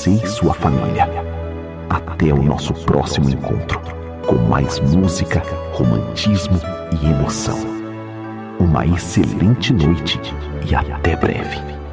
você e sua família. Até o nosso próximo encontro, com mais música, romantismo e emoção. Uma excelente noite e até breve.